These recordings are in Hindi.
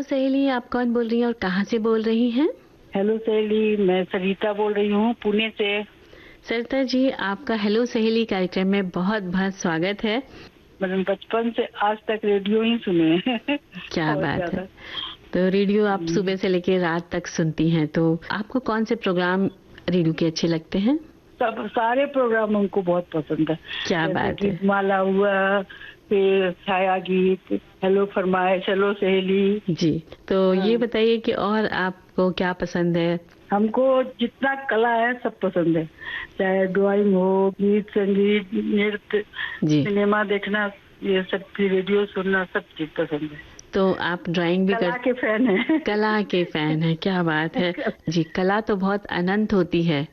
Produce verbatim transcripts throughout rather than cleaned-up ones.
सहेली, आप कौन बोल रही हैं और कहाँ से बोल रही हैं? हेलो सहेली, मैं सरिता बोल रही हूँ पुणे से। सरिता जी, आपका हेलो सहेली कार्यक्रम में बहुत बहुत स्वागत है। मैंने बचपन से आज तक रेडियो ही सुने हैं। क्या बात है। तो रेडियो आप सुबह से लेकर रात तक सुनती हैं, तो आपको कौन से प्रोग्राम रेडियो के अच्छे लगते हैं? सब सारे प्रोग्राम हमको बहुत पसंद है। क्या बात है। माला हुआ, फिर छाया गीत, हेलो फरमाइश, हेलो सहेली जी। तो हाँ। ये बताइए कि और आपको क्या पसंद है? हमको जितना कला है सब पसंद है, चाहे ड्राइंग हो, गीत संगीत, नृत्य, सिनेमा देखना, ये सब, रेडियो सुनना, सब चीज पसंद है। तो आप ड्राइंग भी कला कर... के फैन हैं। कला के फैन है, क्या बात है जी। कला तो बहुत अनंत होती है।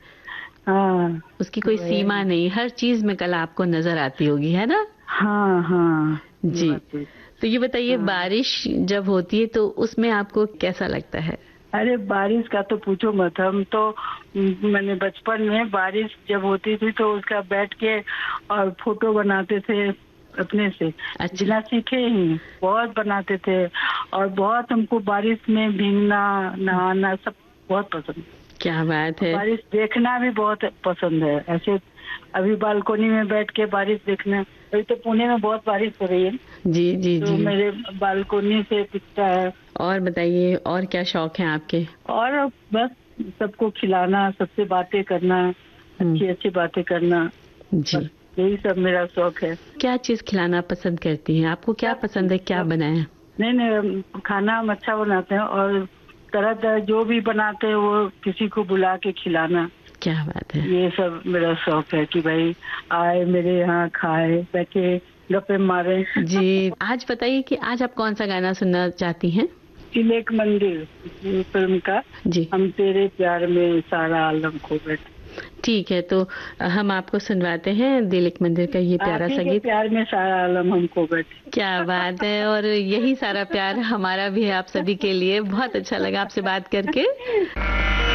हाँ, उसकी कोई सीमा नहीं, हर चीज में कला आपको नजर आती होगी, है ना? हाँ हाँ जी। तो ये बताइए, हाँ। बारिश जब होती है तो उसमें आपको कैसा लगता है? अरे बारिश का तो पूछो मत। हम तो मैंने बचपन में बारिश जब होती थी तो उसका बैठ के और फोटो बनाते थे अपने से। अच्छा। बिना सीखे ही बहुत बनाते थे, और बहुत हमको बारिश में भीगना, नहाना सब बहुत पसंद। क्या बात है। बारिश देखना भी बहुत पसंद है। ऐसे अभी बालकोनी में बैठ के बारिश देखना, अभी तो पुणे में बहुत बारिश हो रही है। जी जी तो जी। मेरे बालकोनी से दिखता है। और बताइए, और क्या शौक है आपके? और बस सबको खिलाना, सबसे बातें करना, अच्छी अच्छी बातें करना, जी, यही सब मेरा शौक है। क्या चीज खिलाना पसंद करती हैं? आपको क्या पसंद है, क्या बनाया? नहीं नहीं, खाना हम अच्छा बनाते हैं, और तरह तरह जो भी बनाते हैं वो किसी को बुला के खिलाना। क्या बात है। ये सब मेरा शौक है कि भाई आए मेरे यहाँ, खाए, बैठे, गप्पे मारे। जी। आज बताइए कि आज आप कौन सा गाना सुनना चाहती हैं? दिल एक मंदिर फिल्म का, जी, हम तेरे प्यार में सारा आलम खो बैठे। ठीक है, तो हम आपको सुनवाते हैं दिल एक मंदिर का ये प्यारा सा गीत। प्यार में सारा आलम हम खो बैठे। क्या बात है। और यही सारा प्यार हमारा भी है आप सभी के लिए। बहुत अच्छा लगा आपसे बात करके।